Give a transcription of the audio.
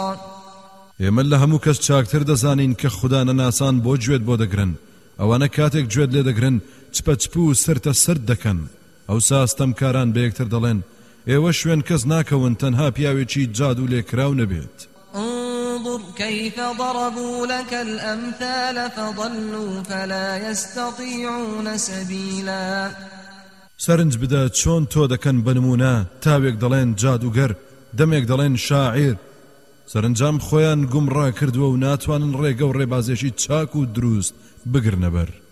ئێمە لە هەموو کەس چاکتر دەزانین کە خوددا نەناسان بۆ گوێت بۆ دەگرن ئەوانە کاتێک گوێت لێ دەگرن چپە چپ و سرتە سرد دەکەن ئەوسا ئەستەمکاران بە یەکتر دەڵێن ئێوە شوێن کەس ناکەون تەنها پیاوێکی جادو لێکراو نەبێت. انظر كيف ضربوا لك الأمثال فضلوا فلا يستطيعون سبيلا. سەرنج بدە چۆن تۆ دەکەن بنمونە تاوێک دەڵێن جادوگەر دەمێک دەڵێن شاعیر سەرنجام خۆیان گومڕا کردووە و ناتوانن ڕێگە و ڕێبازێکی چاک و دروست بگرنە بەر.